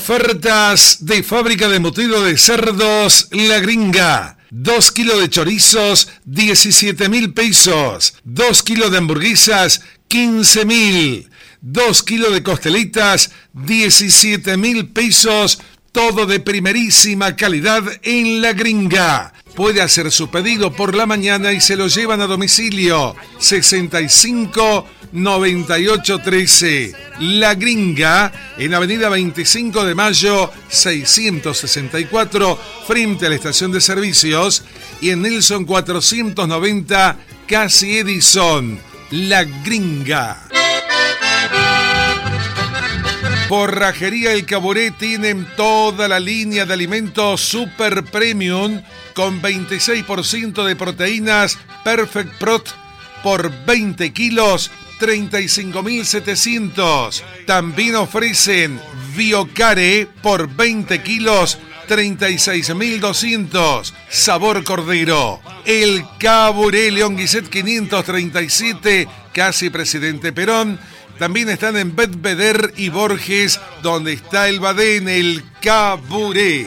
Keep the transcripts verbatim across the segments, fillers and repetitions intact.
Ofertas de fábrica de embutido de cerdos La Gringa. Dos kilos de chorizos, diecisiete mil pesos. Dos kilos de hamburguesas, quince mil. Dos kilos de costelitas, diecisiete mil pesos. Todo de primerísima calidad en La Gringa. Puede hacer su pedido por la mañana y se lo llevan a domicilio. sesenta y cinco, noventa y ocho, trece. La Gringa, en Avenida veinticinco de Mayo, seiscientos sesenta y cuatro, frente a la estación de servicios. Y en Nelson cuatrocientos noventa, casi Edison. La Gringa. Forrajería El Caburé tienen toda la línea de alimentos super premium con veintiséis por ciento de proteínas Perfect Prot por veinte kilos, treinta y cinco mil setecientos. También ofrecen Biocare por veinte kilos, treinta y seis mil doscientos. Sabor Cordero. El Caburé León Guiset quinientos treinta y siete, casi Presidente Perón. También están en Bedveder y Borges, donde está el Badén, el Caburé.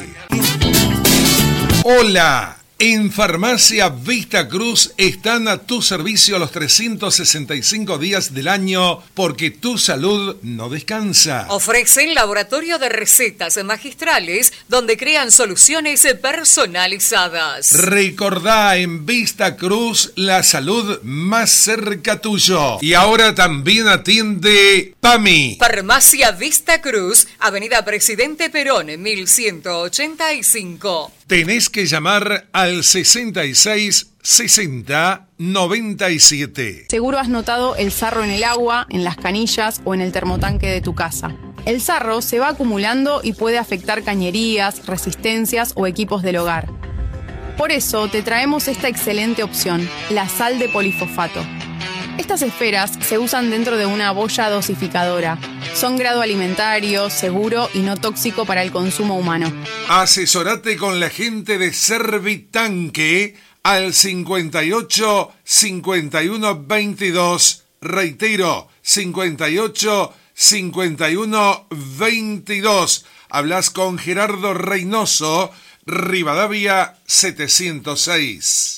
Hola, en Farmacia Vista Cruz están a tu servicio los trescientos sesenta y cinco días del año porque tu salud no descansa. Ofrecen laboratorio de recetas magistrales donde crean soluciones personalizadas. Recordá, en Vista Cruz la salud más cerca tuyo. Y ahora también atiende PAMI. Farmacia Vista Cruz, Avenida Presidente Perón, mil ciento ochenta y cinco. Tenés que llamar al sesenta y seis, sesenta, noventa y siete. Seguro has notado el sarro en el agua, en las canillas o en el termotanque de tu casa. El sarro se va acumulando y puede afectar cañerías, resistencias o equipos del hogar. Por eso te traemos esta excelente opción, la sal de polifosfato. Estas esferas se usan dentro de una boya dosificadora. Son grado alimentario, seguro y no tóxico para el consumo humano. Asesorate con la gente de Servitanque al cincuenta y ocho, cincuenta y uno, veintidós. Reitero, cincuenta y ocho, cincuenta y uno, veintidós. Hablas con Gerardo Reynoso, Rivadavia setecientos seis.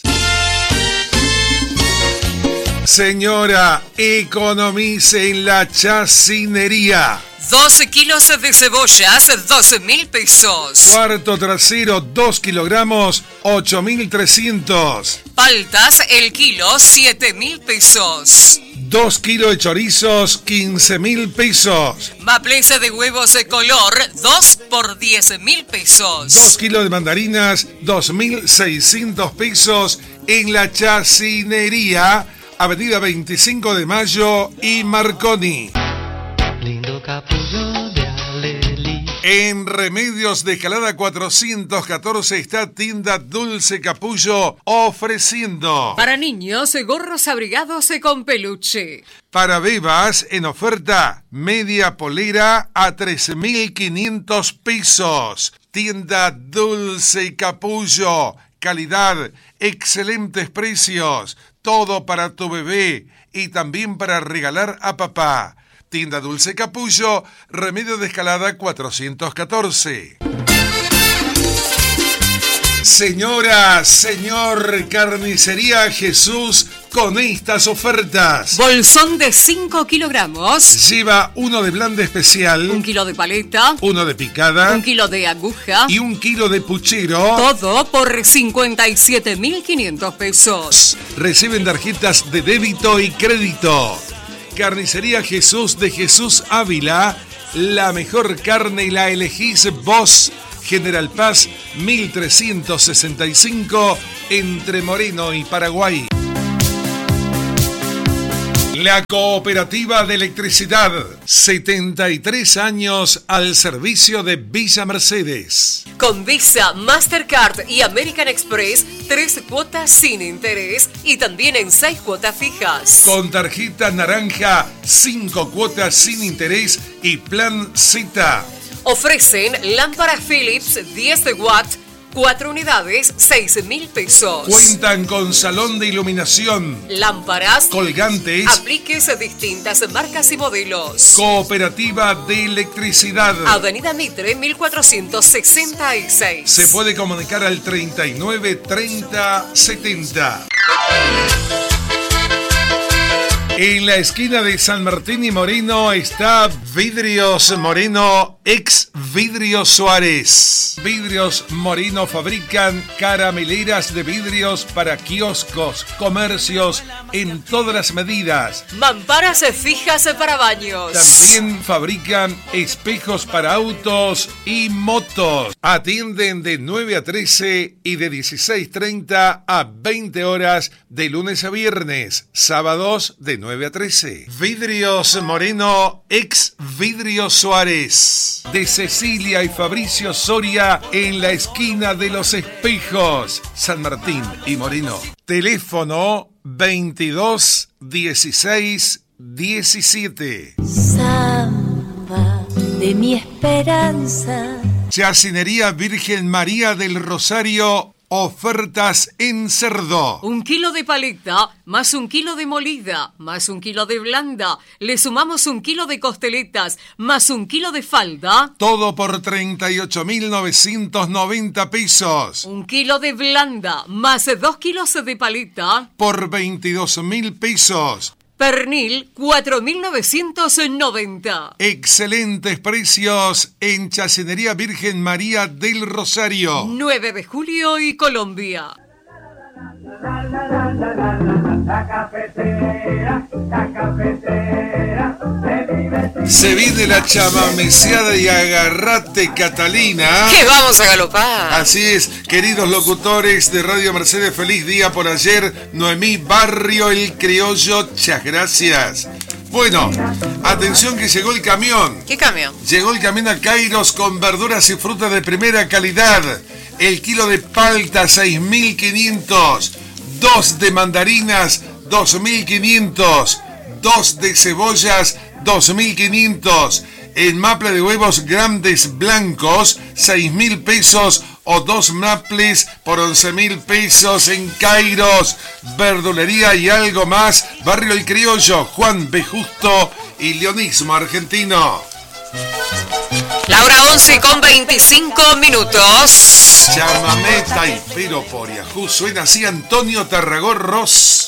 Señora, economice en la chacinería. doce kilos de cebollas, doce mil pesos. Cuarto trasero, dos kilogramos, ocho mil trescientos. Paltas, el kilo, siete mil pesos. Dos kilos de chorizos, quince mil pesos. Maplesa de huevos de color, dos por diez mil pesos. Dos kilos de mandarinas, dos mil seiscientos pesos en la chacinería. Avenida veinticinco de Mayo y Marconi. Lindo capullo de Alelí. En Remedios de Escalada cuatrocientos catorce está tienda Dulce Capullo ofreciendo. Para niños, gorros abrigados con peluche. Para bebas, en oferta, media polera a tres mil quinientos pesos. Tienda Dulce Capullo. Calidad, excelentes precios. Todo para tu bebé y también para regalar a papá. Tienda Dulce Capullo, Remedio de Escalada cuatrocientos catorce. Señora, señor, Carnicería Jesús con estas ofertas. Bolsón de cinco kilogramos. Lleva uno de blanda especial. Un kilo de paleta. Uno de picada. Un kilo de aguja. Y un kilo de puchero. Todo por cincuenta y siete mil quinientos pesos. Reciben tarjetas de débito y crédito. Carnicería Jesús de Jesús Ávila. La mejor carne y la elegís vos. General Paz, mil trescientos sesenta y cinco, entre Moreno y Paraguay. La Cooperativa de Electricidad, setenta y tres años al servicio de Villa Mercedes. Con Visa, Mastercard y American Express, tres cuotas sin interés y también en seis cuotas fijas. Con tarjeta naranja, cinco cuotas sin interés y plan Z. Ofrecen lámpara Philips diez watts, Cuatro unidades, seis mil pesos. Cuentan con salón de iluminación, Lámparas, colgantes, apliques de distintas marcas y modelos. cooperativa de electricidad. Avenida Mitre, mil cuatrocientos sesenta y seis. Se puede comunicar al treinta y nueve treinta setenta. En la esquina de San Martín y Moreno está Vidrios Moreno, ex Vidrios Suárez. Vidrios Moreno fabrican carameleras de vidrios para kioscos, comercios en todas las medidas. Mamparas fijas para baños. También fabrican espejos para autos y motos. Atienden de nueve a trece y de dieciséis treinta a veinte horas de lunes a viernes. Sábados de nueve a trece. Vidrios Moreno, ex Vidrios Suárez. De Cecilia y Fabricio Soria en la esquina de los espejos. San Martín y Moreno. Teléfono veintidós dieciséis diecisiete. Samba de mi esperanza. Chacinería Virgen María del Rosario. Ofertas en cerdo. Un kilo de paleta, más un kilo de molida, más un kilo de blanda. Le sumamos un kilo de costeletas, más un kilo de falda. Todo por treinta y ocho mil novecientos noventa pesos. Un kilo de blanda, más dos kilos de paleta. Por veintidós mil pesos. Pernil, cuatro mil novecientos noventa. Excelentes precios en Chacinería Virgen María del Rosario. nueve de julio y Colombia. La cafetera, la cafetera, Se viene la chamameceada y agarrate, Catalina. Que vamos a galopar. Así es, queridos locutores de Radio Mercedes, feliz día por ayer. Noemí Barrio, el criollo, muchas gracias. Bueno, atención que llegó el camión. ¿Qué camión? Llegó el camión a Kairos con verduras y frutas de primera calidad. El kilo de palta, seis mil quinientos. Dos de mandarinas, dos mil quinientos. Dos de cebollas, dos mil quinientos. En maple de huevos grandes blancos, seis mil pesos. O dos maples por once mil pesos en Kairos. Verdulería y algo más. Barrio El Criollo, Juan B. Justo y Leonismo Argentino. La hora once con veinticinco minutos. Chamameta y pero por Yahoo. Suena así Antonio Tarragorros.